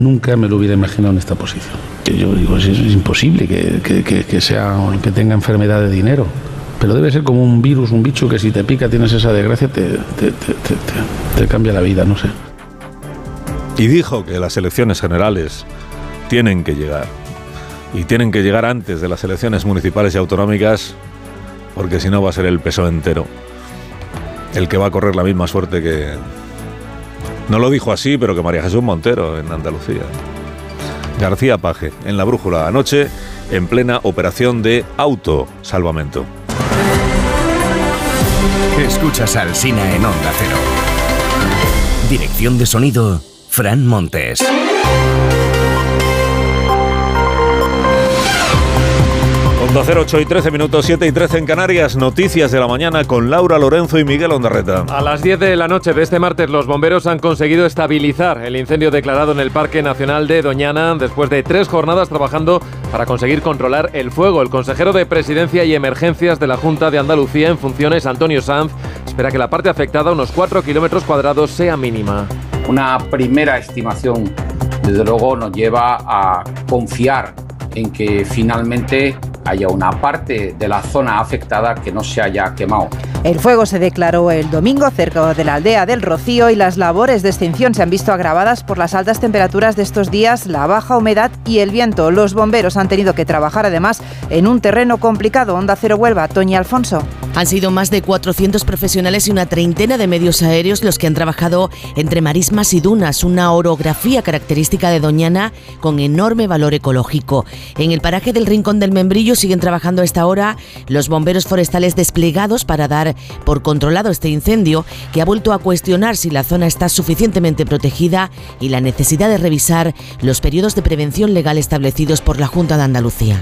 Nunca me lo hubiera imaginado en esta posición. Yo digo, es imposible que tenga enfermedad de dinero. Pero debe ser como un virus, un bicho que si te pica, tienes esa desgracia, te cambia la vida, no sé. Y dijo que las elecciones generales tienen que llegar. Y tienen que llegar antes de las elecciones municipales y autonómicas, porque si no va a ser el PSOE entero el que va a correr la misma suerte que... No lo dijo así, pero que María Jesús Montero en Andalucía. García Paje, en La Brújula, anoche, en plena operación de autosalvamento. Escuchas a Alsina en Onda Cero. Dirección de sonido, Fran Montes. Onda Cero, 8 y 13 minutos, 7 y 13 en Canarias. Noticias de la mañana con Laura Lorenzo y Miguel Ondarreta. A las 10 de la noche de este martes, los bomberos han conseguido estabilizar el incendio declarado en el Parque Nacional de Doñana después de 3 jornadas trabajando para conseguir controlar el fuego. El consejero de Presidencia y Emergencias de la Junta de Andalucía en funciones, Antonio Sanz, espera que la parte afectada, unos 4 kilómetros cuadrados, sea mínima. Una primera estimación, desde luego, nos lleva a confiar en que finalmente haya una parte de la zona afectada que no se haya quemado. El fuego se declaró el domingo cerca de la aldea del Rocío y las labores de extinción se han visto agravadas por las altas temperaturas de estos días, la baja humedad y el viento. Los bomberos han tenido que trabajar además en un terreno complicado. Onda Cero Huelva, Toñi Alfonso. Han sido más de 400 profesionales y una treintena de medios aéreos los que han trabajado entre marismas y dunas, una orografía característica de Doñana con enorme valor ecológico. En el paraje del Rincón del Membrillo siguen trabajando a esta hora los bomberos forestales desplegados para dar por controlado este incendio, que ha vuelto a cuestionar si la zona está suficientemente protegida y la necesidad de revisar los periodos de prevención legal establecidos por la Junta de Andalucía.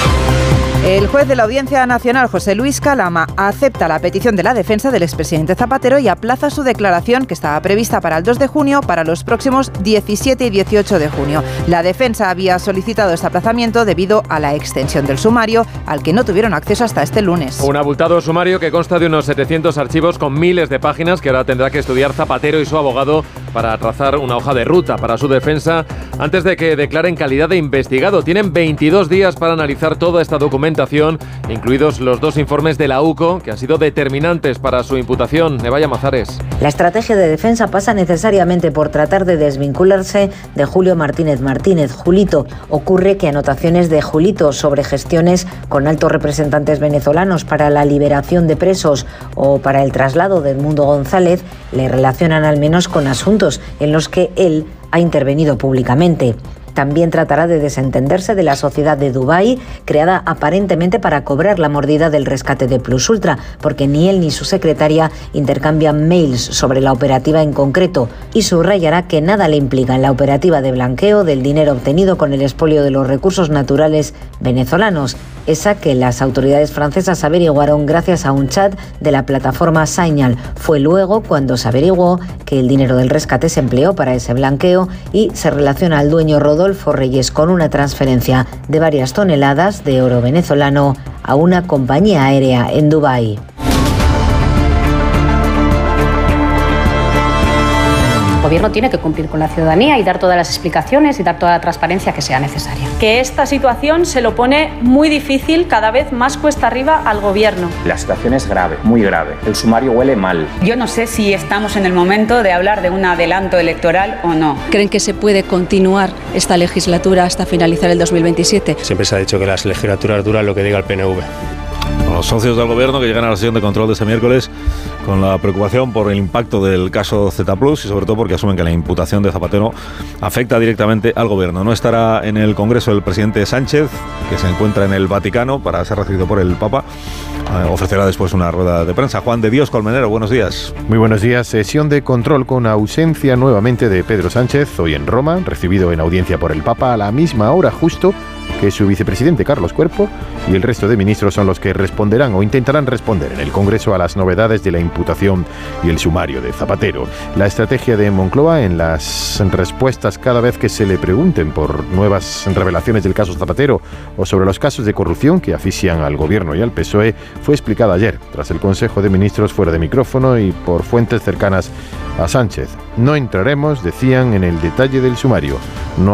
El juez de la Audiencia Nacional, José Luis Calama, acepta la petición de la defensa del expresidente Zapatero y aplaza su declaración, que estaba prevista para el 2 de junio, para los próximos 17 y 18 de junio. La defensa había solicitado este aplazamiento debido a la extensión del sumario, al que no tuvieron acceso hasta este lunes. Un abultado sumario que consta de unos 700 archivos con miles de páginas que ahora tendrá que estudiar Zapatero y su abogado para trazar una hoja de ruta para su defensa antes de que declaren calidad de investigado. Tienen 22 días para analizar toda esta documentación, incluidos los 2 informes de la UCO, que han sido determinantes para su imputación. Nevalla Mazares. La estrategia de defensa pasa necesariamente por tratar de desvincularse de Julio Martínez Martínez, Julito. Ocurre que anotaciones de Julito sobre gestiones con altos representantes venezolanos para la liberación de presos o para el traslado de Edmundo González le relacionan al menos con asuntos en los que él ha intervenido públicamente. También tratará de desentenderse de la sociedad de Dubái, creada aparentemente para cobrar la mordida del rescate de Plus Ultra, porque ni él ni su secretaria intercambian mails sobre la operativa en concreto, y subrayará que nada le implica en la operativa de blanqueo del dinero obtenido con el expolio de los recursos naturales venezolanos, esa que las autoridades francesas averiguaron gracias a un chat de la plataforma Signal. Fue luego cuando se averiguó que el dinero del rescate se empleó para ese blanqueo y se relaciona al dueño Rodolfo Reyes con una transferencia de varias toneladas de oro venezolano a una compañía aérea en Dubái. El gobierno tiene que cumplir con la ciudadanía y dar todas las explicaciones y dar toda la transparencia que sea necesaria. Que esta situación se lo pone muy difícil, cada vez más cuesta arriba al gobierno. La situación es grave, muy grave. El sumario huele mal. Yo no sé si estamos en el momento de hablar de un adelanto electoral o no. ¿Creen que se puede continuar esta legislatura hasta finalizar el 2027? Siempre se ha dicho que las legislaturas duran lo que diga el PNV. Los socios del gobierno que llegan a la sesión de control de este miércoles con la preocupación por el impacto del caso Z Plus y sobre todo porque asumen que la imputación de Zapatero afecta directamente al gobierno. No estará en el Congreso el presidente Sánchez, que se encuentra en el Vaticano para ser recibido por el Papa. Ofrecerá después una rueda de prensa. Juan de Dios Colmenero, buenos días. Muy buenos días. Sesión de control con ausencia nuevamente de Pedro Sánchez, hoy en Roma, recibido en audiencia por el Papa a la misma hora justo que su vicepresidente Carlos Cuerpo y el resto de ministros son los que responderán o intentarán responder en el Congreso a las novedades de la imputación y el sumario de Zapatero. La estrategia de Moncloa en las respuestas cada vez que se le pregunten por nuevas revelaciones del caso Zapatero o sobre los casos de corrupción que asfixian al gobierno y al PSOE fue explicada ayer tras el Consejo de Ministros fuera de micrófono y por fuentes cercanas a Sánchez. No entraremos, decían, en el detalle del sumario. No